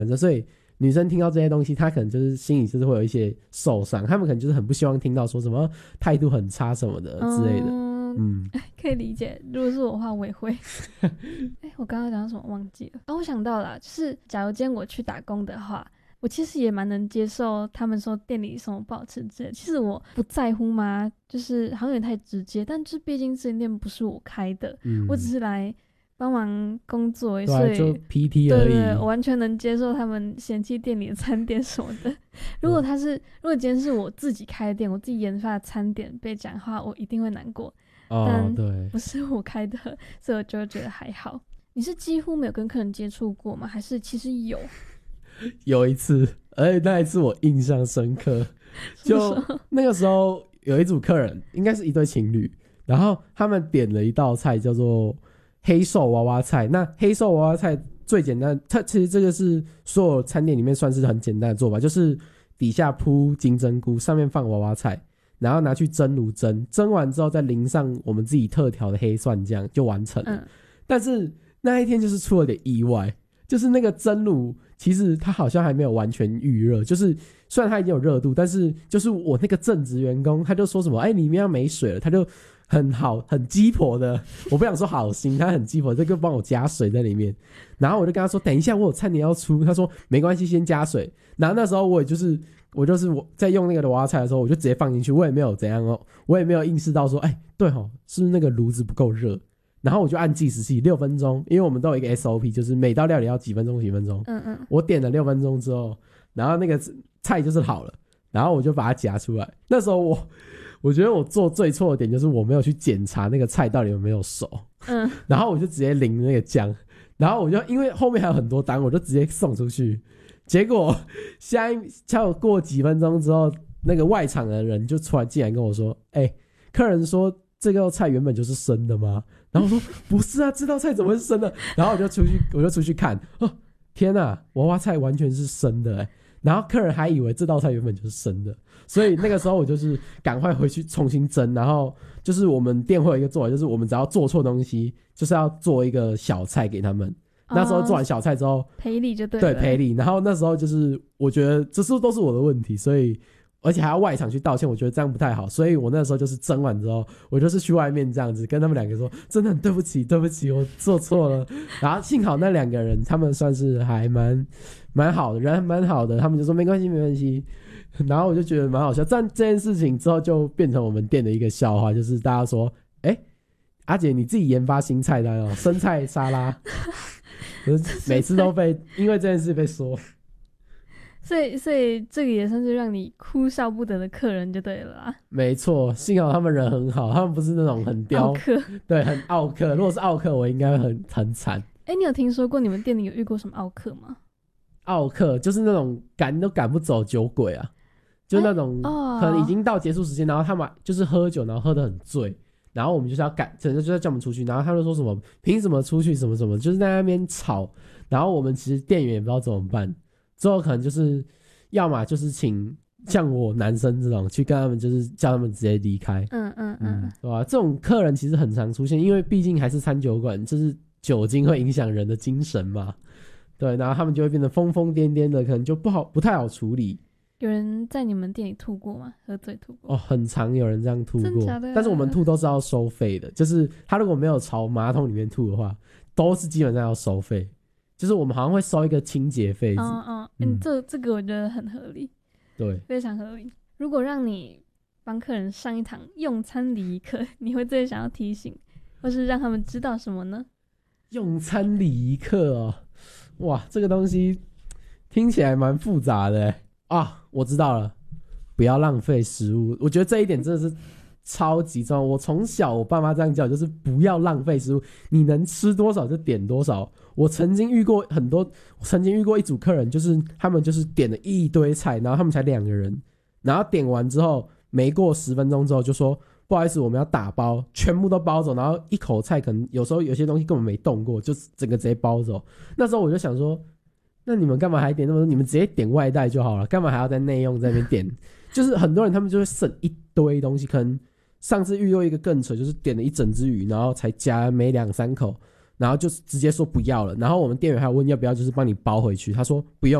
所以女生听到这些东西，她可能就是心里就是会有一些受伤，她们可能就是很不希望听到说什么态度很差什么的之类的。 可以理解。如果是我的话，我也会。我刚刚讲什么忘记了？我想到了，就是假如今天我去打工的话，我其实也蛮能接受他们说店里什么不好吃之类的。其实我不在乎嘛，就是好像有点太直接，但就是毕竟这间店不是我开的，我只是来帮忙工作，所以就 PT 而已。 对，我完全能接受他们嫌弃店里的餐点什么的。如果今天是我自己开的店，我自己研发的餐点被讲的话，我一定会难过。但不是我开的，所以我就觉得还好。你是几乎没有跟客人接触过吗？还是其实有？ 有一次，而且那一次我印象深刻，就那个时候有一组客人，应该是一对情侣，然后他们点了一道菜叫做黑瘦娃娃菜。那黑瘦娃娃菜最简单，它其实这个是所有餐点里面算是很简单的做法，就是底下铺金针菇，上面放娃娃菜，然后拿去蒸炉蒸完之后再淋上我们自己特调的黑蒜酱就完成了。但是那一天就是出了点意外，就是那个蒸炉其实它好像还没有完全预热，就是虽然它已经有热度，但是就是我那个正职员工他就说什么里面要没水了，他就很鸡婆的，我不想说好心，他很鸡婆，这个帮我加水在里面。然后我就跟他说等一下我有餐点要出，他说没关系先加水。然后那时候我在用那个娃娃菜的时候，我就直接放进去，我也没有怎样我也没有意识到说对是不是那个炉子不够热。然后我就按计时器6分钟，因为我们都有一个 SOP， 就是每道料理要几分钟。我点了6分钟之后，然后那个菜就是好了，然后我就把它夹出来。那时候我觉得我做最错的点就是我没有去检查那个菜到底有没有熟，然后我就直接淋那个酱，然后我就因为后面还有很多单，我就直接送出去。结果过几分钟之后，那个外场的人就突然进来跟我说客人说这道菜原本就是生的吗？然后我说不是啊，这道菜怎么会是生的？然后我就出去看，天啊，娃娃菜完全是生的然后客人还以为这道菜原本就是生的，所以那个时候我就是赶快回去重新蒸。然后就是我们店会有一个做法，就是我们只要做错东西，就是要做一个小菜给他们。那时候做完小菜之后赔礼就对了。 对，赔礼。然后那时候就是我觉得这都是我的问题，所以而且还要外场去道歉，我觉得这样不太好。所以我那时候就是蒸完之后，我就是去外面这样子跟他们两个说，真的很对不起，我做错了。然后幸好那两个人他们算是还蛮好的，人还蛮好的，他们就说没关系。然后我就觉得蛮好笑。这件事情之后就变成我们店的一个笑话，就是大家说阿姐你自己研发新菜单生菜沙拉每次都因为这件事被说。 所以这个也算是让你哭笑不得的客人就对了啦。 没错，幸好他们人很好，他们不是那种很刁客， 对，很傲客。如果是傲客，我应该很惨。 你有听说过你们店里有遇过什么傲客吗？ 傲客就是那种赶都赶不走酒鬼啊，就那种可能已经到结束时间，然后他们就是喝酒，然后喝得很醉，然后我们就是要赶，整个就在叫我们出去，然后他们说什么凭什么出去什么什么，就是在那边吵，然后我们其实店员也不知道怎么办。之后可能就是要么就是请像我男生这种去跟他们，就是叫他们直接离开。对吧？这种客人其实很常出现，因为毕竟还是餐酒馆，就是酒精会影响人的精神嘛。对，然后他们就会变得疯疯癫癫的，可能就不太好处理。 有人在你们店里吐过吗？喝醉吐过？ 很常有人这样吐过。 真的假的？ 但是我们吐都是要收费的，就是他如果没有朝马桶里面吐的话，都是基本上要收费。就是我们好像会收一个清洁费。 这个我觉得很合理。 对， 非常合理。如果让你帮客人上一堂用餐礼仪课，你会最想要提醒或是让他们知道什么呢？ 用餐礼仪课哇，这个东西听起来蛮复杂的我知道了，不要浪费食物。我觉得这一点真的是超级重要。我从小我爸妈这样教，就是不要浪费食物，你能吃多少就点多少。我曾经遇过一组客人，就是他们就是点了一堆菜，然后他们才2个人，然后点完之后没过10分钟之后就说不好意思我们要打包，全部都包走，然后一口菜可能有时候有些东西根本没动过，就整个直接包走。那时候我就想说，那你们干嘛还点那么多？你们直接点外带就好了，干嘛还要在内用在那边点？就是很多人他们就会省一堆东西，可能上次遇到一个更扯，就是点了一整只鱼，然后才夹没2-3口， 然后就直接说不要了，然后我们店员还有问要不要就是帮你包回去，他说不用